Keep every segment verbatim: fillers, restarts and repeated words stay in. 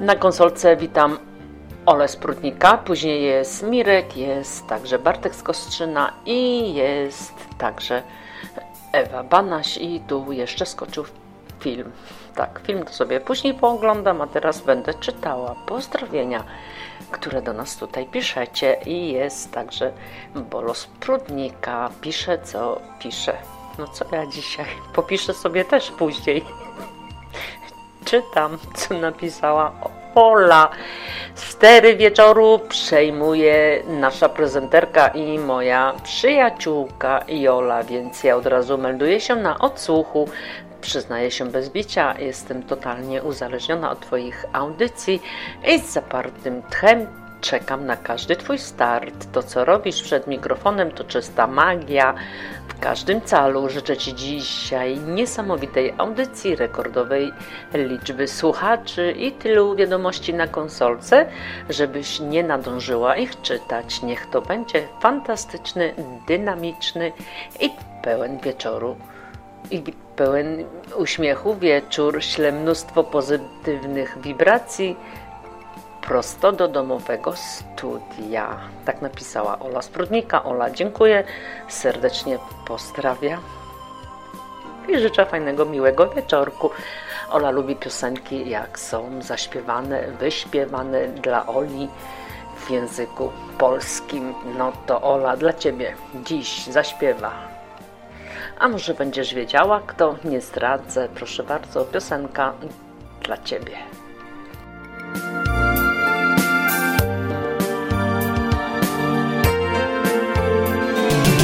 Na konsolce witam Olę z Prudnika, później jest Mirek, jest także Bartek z Kostrzyna i jest także Ewa Banaś i tu jeszcze skoczył film. Tak, film to sobie później pooglądam, a teraz będę czytała pozdrowienia, które do nas tutaj piszecie i jest także Bolo z Prudnika, pisze co pisze. No co ja dzisiaj? Popiszę sobie też później. Czytam, co napisała Ola. Z cztery wieczoru przejmuje nasza prezenterka i moja przyjaciółka Jola, więc ja od razu melduję się na odsłuchu. Przyznaję się bez bicia, jestem totalnie uzależniona od Twoich audycji i z zapartym tchem czekam na każdy Twój start. To, co robisz przed mikrofonem, to czysta magia. W każdym calu życzę Ci dzisiaj niesamowitej audycji, rekordowej liczby słuchaczy i tylu wiadomości na konsolce, żebyś nie nadążyła ich czytać. Niech to będzie fantastyczny, dynamiczny i pełen wieczoru i pełen uśmiechu wieczór. Ślę mnóstwo pozytywnych wibracji prosto do domowego studia. Tak napisała Ola z Prudnika. Ola, dziękuję, serdecznie pozdrawiam i życzę fajnego, miłego wieczorku. Ola lubi piosenki, jak są zaśpiewane, wyśpiewane dla Oli w języku polskim. No to Ola, dla Ciebie dziś zaśpiewa. A może będziesz wiedziała, kto? Nie zdradzę. Proszę bardzo, piosenka dla Ciebie.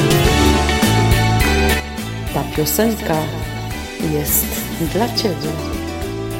Ta piosenka jest dla Ciebie.